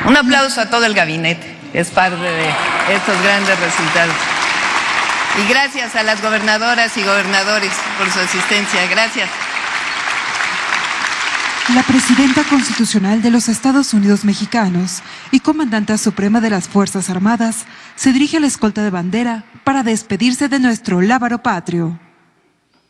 Un aplauso a todo el gabinete, que es parte de estos grandes resultados. Y gracias a las gobernadoras y gobernadores por su asistencia. Gracias. La presidenta constitucional de los Estados Unidos mexicanos y comandante suprema de las Fuerzas Armadas se dirige a la escolta de bandera para despedirse de nuestro lábaro patrio.